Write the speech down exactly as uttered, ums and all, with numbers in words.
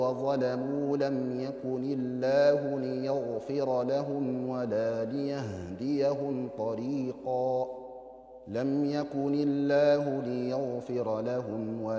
وظلموا لم يكن الله ليغفر لهم ولا ليهديهم طريقا لم يكن الله ليغفر لهم